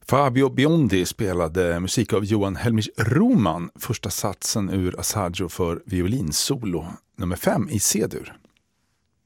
Fabio Biondi spelade musik av Johan Helmich Roman, första satsen ur Assaggio för violinsolo nummer 5 i C-dur.